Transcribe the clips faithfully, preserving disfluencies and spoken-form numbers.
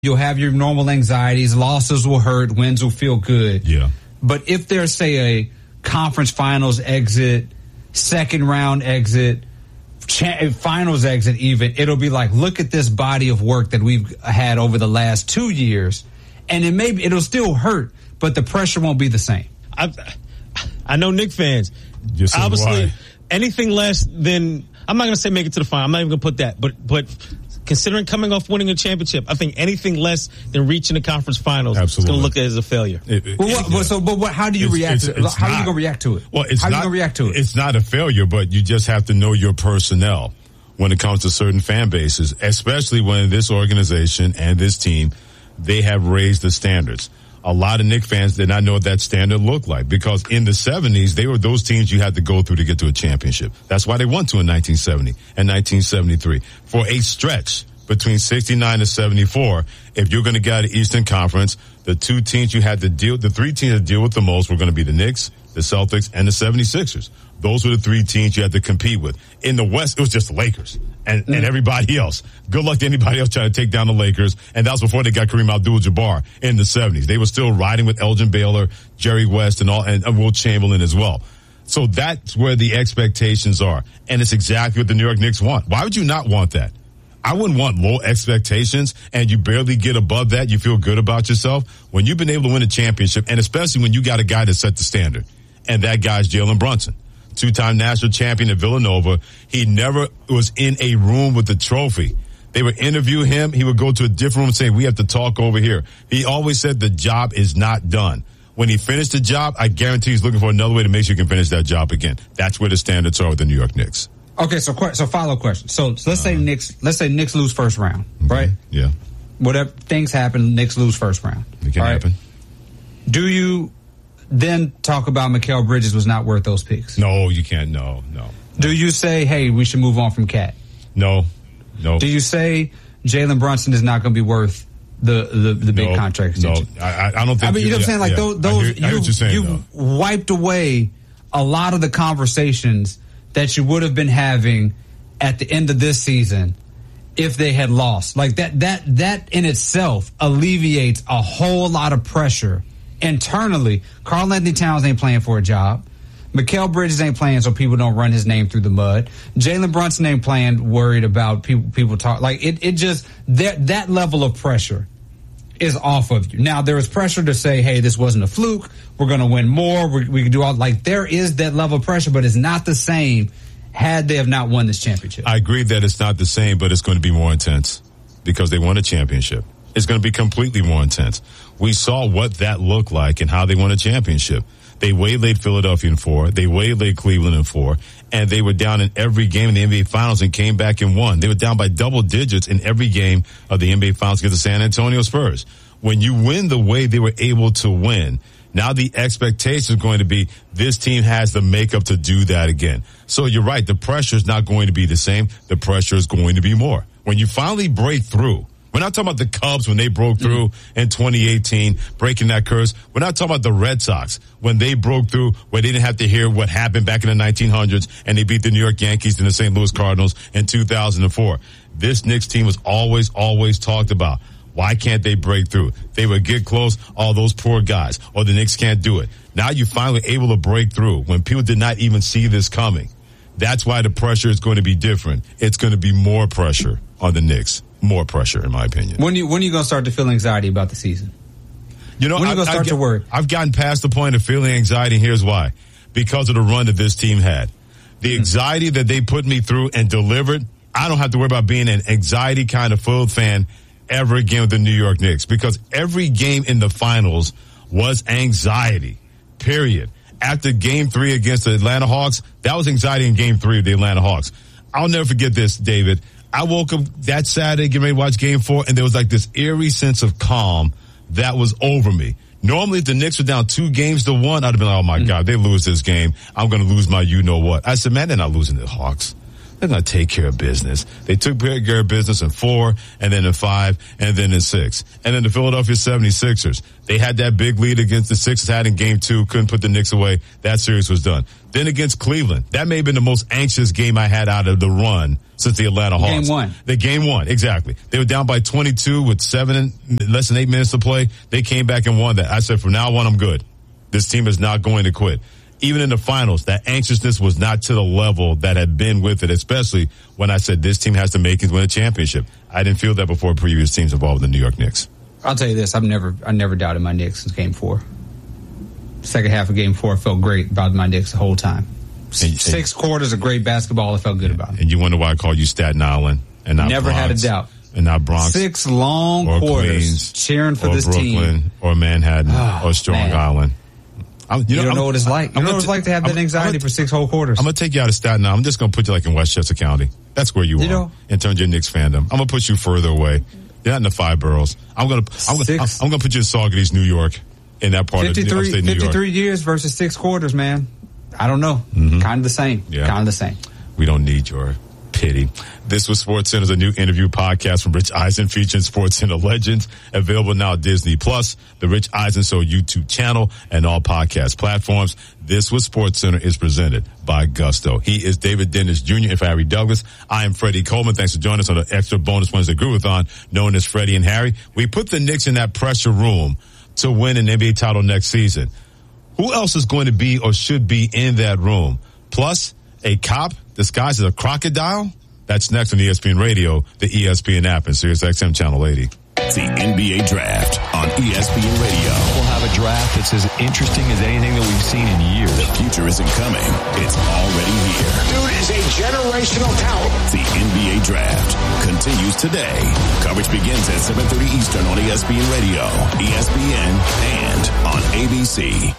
You'll have your normal anxieties. Losses will hurt. Wins will feel good. Yeah. But if there's, say, a conference finals exit, second round exit, cha- finals exit even, it'll be like, look at this body of work that we've had over the last two years. And it may be, it'll still hurt, but the pressure won't be the same. I, I know Knicks fans. Just Obviously, why? anything less than, I'm not going to say make it to the final. I'm not even going to put that. But, but considering coming off winning a championship, I think anything less than reaching the conference finals Absolutely. is going to look at it as a failure. It, it, Well, what, yeah. well, so, but what, how do you It's- react it's- to it? it's How are you not. going to react to it? Well, it's how not, are you going to react to it? It's not a failure, but you just have to know your personnel when it comes to certain fan bases, especially when this organization and this team, they have raised the standards. A lot of Knicks fans did not know what that standard looked like because in the seventies, they were those teams you had to go through to get to a championship. That's why they won two in nineteen seventy and nineteen seventy-three. For a stretch between sixty-nine and seventy-four, if you're going to get out of Eastern Conference, the two teams you had to deal, the three teams to deal with the most were going to be the Knicks, the Celtics, and the seventy-sixers. Those were the three teams you had to compete with. In the West, it was just the Lakers and, mm. and everybody else. Good luck to anybody else trying to take down the Lakers. And that was before they got Kareem Abdul-Jabbar in the seventies. They were still riding with Elgin Baylor, Jerry West, and all, and Wilt Chamberlain as well. So that's where the expectations are. And it's exactly what the New York Knicks want. Why would you not want that? I wouldn't want low expectations and you barely get above that. You feel good about yourself when you've been able to win a championship, and especially when you got a guy that set the standard. And that guy's Jalen Brunson. Two-time national champion at Villanova. He never was in a room with the trophy. They would interview him. He would go to a different room and say, we have to talk over here. He always said the job is not done. When he finished the job, I guarantee he's looking for another way to make sure he can finish that job again. That's where the standards are with the New York Knicks. Okay, so so follow question. So, so let's uh, say Knicks, let's say Knicks lose first round, okay, right? Yeah. Whatever things happen, Knicks lose first round. It can right? happen. Do you then talk about Mikal Bridges was not worth those picks? No, you can't. No, no. no. Do you say, hey, we should move on from Cat? No, no. Do you say Jalen Brunson is not going to be worth the the, the big no, contract extension? No, I, I don't think. I mean, you know what I'm saying? Like yeah, those, those I hear, I hear what you're saying, you though. wiped away a lot of the conversations that you would have been having at the end of this season if they had lost. Like that, that, that in itself alleviates a whole lot of pressure internally. Karl Anthony Towns ain't playing for a job. Mikal Bridges ain't playing so people don't run his name through the mud. Jalen Brunson ain't playing worried about people people talk. Like it, it just, that, that level of pressure is off of you. Now, there is pressure to say, hey, this wasn't a fluke. We're going to win more. We, we can do all, like, there is that level of pressure, but it's not the same had they have not won this championship. I agree that it's not the same, but it's going to be more intense because they won a championship. It's going to be completely more intense. We saw what that looked like and how they won a championship. They waylaid Philadelphia in four. They waylaid Cleveland in four. And they were down in every game in the N B A Finals and came back and won. They were down by double digits in every game of the N B A Finals against the San Antonio Spurs. When you win the way they were able to win, now the expectation is going to be this team has the makeup to do that again. So you're right. The pressure is not going to be the same. The pressure is going to be more. When you finally break through, we're not talking about the Cubs when they broke through mm-hmm. in twenty eighteen, breaking that curse. We're not talking about the Red Sox when they broke through, where they didn't have to hear what happened back in the nineteen hundreds and they beat the New York Yankees and the Saint Louis Cardinals in two thousand four. This Knicks team was always, always talked about. Why can't they break through? They would get close, all those poor guys, or the Knicks can't do it. Now you're finally able to break through when people did not even see this coming. That's why the pressure is going to be different. It's going to be more pressure on the Knicks. More pressure, in my opinion. When you when are you going to start to feel anxiety about the season? You know, when are you going to start I, to worry? I've gotten past the point of feeling anxiety, and here's why. Because of the run that this team had. The anxiety that they put me through and delivered, I don't have to worry about being an anxiety kind of filled fan ever again with the New York Knicks. Because every game in the finals was anxiety, period. After game three against the Atlanta Hawks, that was anxiety in game three of the Atlanta Hawks. I'll never forget this, David. I woke up that Saturday, getting ready to watch game four, and there was like this eerie sense of calm that was over me. Normally, if the Knicks were down two games to one, I'd have been like, oh my mm-hmm. God, they lose this game. I'm going to lose my you-know-what. I said, man, they're not losing the Hawks. They're going to take care of business. They took care of business in four, and then in five, and then in six. And then the Philadelphia seventy-sixers, they had that big lead against the Sixers, had in game two, couldn't put the Knicks away. That series was done. Then against Cleveland, that may have been the most anxious game I had out of the run since the Atlanta Hawks. Game one. The game one, exactly. They were down by twenty-two with seven, less than eight minutes to play. They came back and won that. I said, from now on, I'm good. This team is not going to quit. Even in the finals, that anxiousness was not to the level that had been with it, especially when I said this team has to make it win a championship. I didn't feel that before previous teams involved in the New York Knicks. I'll tell you this, I've never I never doubted my Knicks since game four. Second half of game four, I felt great about my Knicks the whole time. And, Six and, quarters of great basketball, I felt good about it. And you wonder why I call you Staten Island and not Never Bronx, had a doubt. And not Bronx. Six long or quarters Queens, cheering for or this Brooklyn, team. Or Manhattan oh, or Strong man. Island. I'm, you, you know, don't I'm, know what it's like. You I'm know what it's t- like to have that I'm, anxiety I'm for six whole quarters. I'm going to take you out of Staten Island. I'm just going to put you like in Westchester County. That's where you, you are know? in terms of your Knicks fandom. I'm going to put you further away. You're not in the five boroughs. I'm going to I'm going I'm going to put you in Saugerties, New York, in that part of upstate New York. fifty-three years versus six quarters, man. I don't know. Mm-hmm. Kind of the same. Yeah. Kind of the same. We don't need your pity. This was SportsCenter's a new interview podcast from Rich Eisen featuring SportsCenter legends. Available now at Disney Plus, the Rich Eisen Show YouTube channel, and all podcast platforms. This was SportsCenter is presented by Gusto. He is David Dennis Junior and Harry Douglas. I am Freddie Coleman. Thanks for joining us on the extra bonus Wednesday Groovathon, known as Freddie and Harry. We put the Knicks in that pressure room to win an N B A title next season. Who else is going to be or should be in that room? Plus, a cop disguised as a crocodile? That's next on E S P N Radio, the E S P N app, and Sirius X M Channel eighty. The N B A Draft on E S P N Radio. We'll have a draft that's as interesting as anything that we've seen in years. The future isn't coming. It's already here. Dude is a generational talent. The N B A Draft continues today. Coverage begins at seven thirty Eastern on E S P N Radio, E S P N, and on A B C.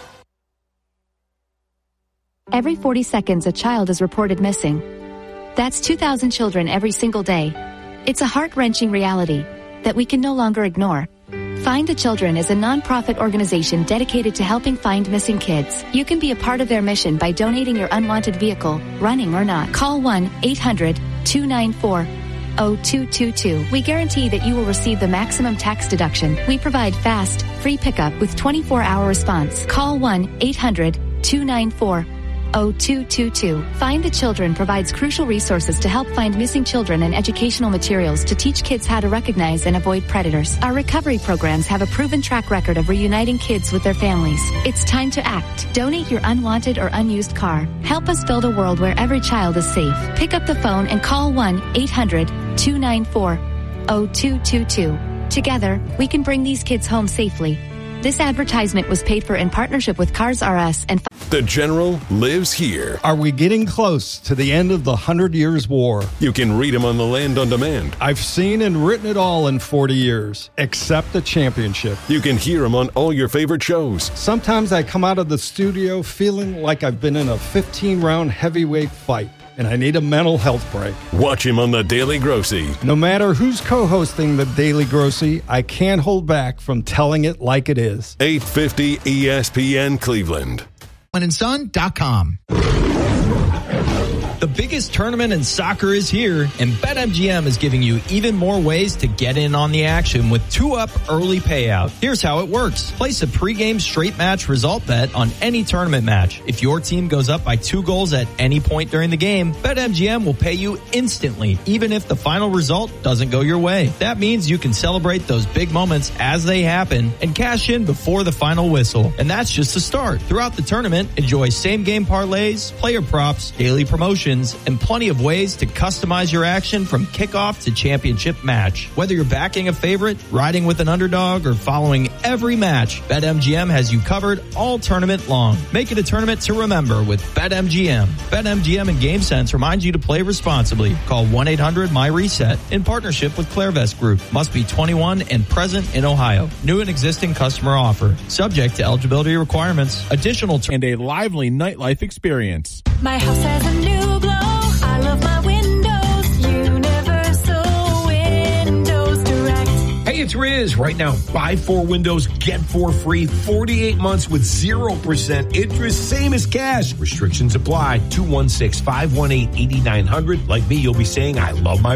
Every forty seconds, a child is reported missing. That's two thousand children every single day. It's a heart-wrenching reality that we can no longer ignore. Find the Children is a non-profit organization dedicated to helping find missing kids. You can be a part of their mission by donating your unwanted vehicle, running or not. Call one eight hundred two nine four oh two two two. We guarantee that you will receive the maximum tax deduction. We provide fast, free pickup with twenty-four hour response. Call one eight hundred two nine four oh two two two. Find the Children provides crucial resources to help find missing children and educational materials to teach kids how to recognize and avoid predators. Our recovery programs have a proven track record of reuniting kids with their families. It's time to act. Donate your unwanted or unused car. Help us build a world where every child is safe. Pick up the phone and call one eight hundred two nine four oh two two two. Together, we can bring these kids home safely. This advertisement was paid for in partnership with Cars R Us and... The General lives here. Are we getting close to the end of the Hundred Years' War? You can read him on the Land on Demand. I've seen and written it all in forty years, except the championship. You can hear him on all your favorite shows. Sometimes I come out of the studio feeling like I've been in a fifteen-round heavyweight fight, and I need a mental health break. Watch him on The Daily Grossy. No matter who's co-hosting The Daily Grossy, I can't hold back from telling it like it is. eight fifty E S P N Cleveland. and son dot com. The biggest tournament in soccer is here, and BetMGM is giving you even more ways to get in on the action with two-up early payout. Here's how it works. Place a pregame straight match result bet on any tournament match. If your team goes up by two goals at any point during the game, BetMGM will pay you instantly, even if the final result doesn't go your way. That means you can celebrate those big moments as they happen and cash in before the final whistle. And that's just the start. Throughout the tournament, enjoy same-game parlays, player props, daily promotions, and plenty of ways to customize your action from kickoff to championship match. Whether you're backing a favorite, riding with an underdog, or following every match, BetMGM has you covered all tournament long. Make it a tournament to remember with BetMGM. BetMGM and GameSense remind you to play responsibly. Call one eight hundred my reset in partnership with Clairvest Group. Must be twenty-one and present in Ohio. New and existing customer offer. Subject to eligibility requirements. Additional ter- and a lively nightlife experience. My house has a new glow. I love my windows. Universal Windows Direct. Hey, it's answer is right now, buy four windows, get four free, forty-eight months with zero percent interest, same as cash. Restrictions apply. two one six, five one eight, eight nine zero zero. Like me, you'll be saying, I love my